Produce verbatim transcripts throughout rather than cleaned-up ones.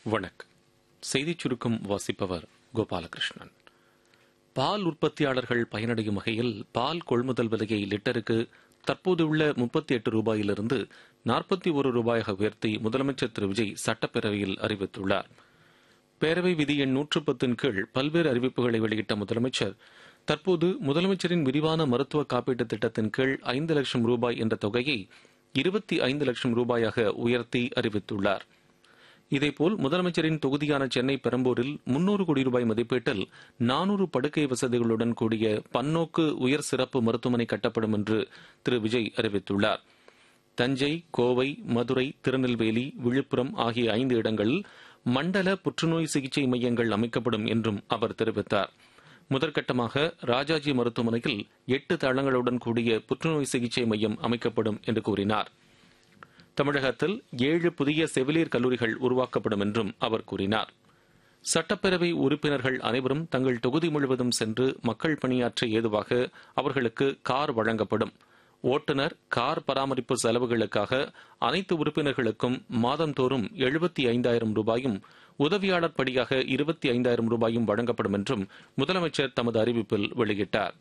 வணக்கம். செய்திச் சுருக்கம் வாசிப்பவர் கோபாலகிருஷ்ணன். பால் உற்பத்தியாளர்கள் பயனடையும் வகையில் பால் கொள்முதல் விலையை லிட்டருக்கு தற்போதுள்ள முப்பத்தி எட்டு ரூபாயிலிருந்து நாற்பத்தி ஒரு ரூபாயாக உயர்த்தி முதலமைச்சர் திரு விஜய் சட்டப்பேரவையில் அறிவித்துள்ளார். பேரவை விதி எண் நூற்று பத்தின் கீழ் பல்வேறு அறிவிப்புகளை வெளியிட்ட முதலமைச்சர் தற்போது முதலமைச்சரின் விரிவான மருத்துவ காப்பீட்டுத் திட்டத்தின் கீழ் ஐந்து லட்சம் ரூபாய் என்ற தொகையை இருபத்தி ஐந்து லட்சம் ரூபாயாக உயர்த்தி அறிவித்துள்ளார். இதேபோல் முதலமைச்சரின் தொகுதியான சென்னை பெரம்பூரில் முன்னூறு கோடி ரூபாய் மதிப்பீட்டில் நானூறு படுக்கை வசதிகளுடன் கூடிய பன்னோக்கு உயர் சிறப்பு மருத்துவமனை கட்டப்படும் என்று திரு விஜய் அறிவித்துள்ளார். தஞ்சை, கோவை, மதுரை, திருநெல்வேலி, விழுப்புரம் ஆகிய ஐந்து இடங்களில் மண்டல புற்றுநோய் சிகிச்சை மையங்கள் அமைக்கப்படும் என்றும் அவர் தெரிவித்தார். முதற்கட்டமாக ராஜாஜி மருத்துவமனையில் எட்டு தளங்களுடன் கூடிய புற்றுநோய் சிகிச்சை மையம் அமைக்கப்படும் என்று கூறினார். தமிழகத்தில் ஏழு புதிய செவிலியர் கல்லூரிகள் உருவாக்கப்படும் என்றும் அவர் கூறினார். சட்டப்பேரவை உறுப்பினர்கள் அனைவரும் தங்கள் தொகுதி முழுவதும் சென்று மக்கள் பணியாற்ற ஏதுவாக அவர்களுக்கு கார் வழங்கப்படும். ஓட்டுநர், கார் பராமரிப்பு செலவுகளுக்காக அனைத்து உறுப்பினர்களுக்கும் மாதந்தோறும் எழுபத்தி ஐந்தாயிரம் ரூபாயும் உதவியாளர் படியாக இருபத்தி ஐந்தாயிரம் ரூபாயும் வழங்கப்படும் என்றும் முதலமைச்சர் தமது அறிவிப்பில் வெளியிட்டார்.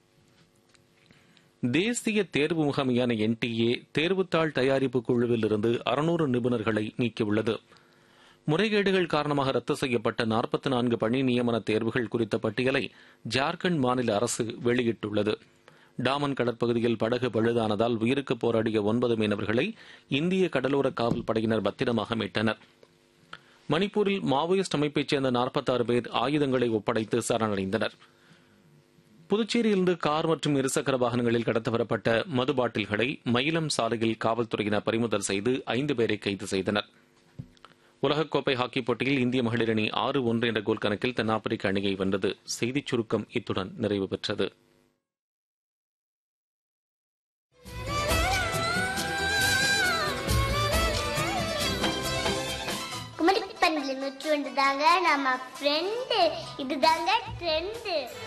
தேசிய தேர்வு முகமையான என் டி ஏ தேர்வுத்தாள் தயாரிப்பு குழுவில் இருந்து அறுநூறு நிபுணர்களை நீக்கியுள்ளது. முறைகேடுகள் காரணமாக ரத்து செய்யப்பட்ட நாற்பத்தி நான்கு பணி நியமன தேர்வுகள் குறித்த பட்டியலை ஜார்க்கண்ட் மாநில அரசு வெளியிட்டுள்ளது. டாமன் கடற்பகுதியில் படகு பழுதானதால் உயிருக்கு போராடிய ஒன்பது மீனவர்களை இந்திய கடலோர காவல் படையினர் பத்திரமாக மீட்டனர். மணிப்பூரில் மாவோயிஸ்ட் அமைப்பைச் சேர்ந்த நாற்பத்தாறு பேர் ஆயுதங்களை ஒப்படைத்து சரணடைந்தனர். புதுச்சேரியிலிருந்து கார் மற்றும் இருசக்கர வாகனங்களில் கடத்த வரப்பட்ட மது பாட்டில்களை மயிலம் சாலையில் காவல்துறையினர் பறிமுதல் செய்து ஐந்து பேரை கைது செய்தனர். உலகக்கோப்பை ஹாக்கிப் போட்டியில் இந்திய மகளிர் அணி ஆறு ஒன்று என்ற கோல் கணக்கில் தென்னாப்பிரிக்க அணியை வென்றது. செய்திச் சுருக்கம் இத்துடன் நிறைவு பெற்றது. குமரி பண்பில் நூற்று ஒன்று தாங்க நம்ம ஃப்ரெண்டு, இதுதாங்க ட்ரெண்டு.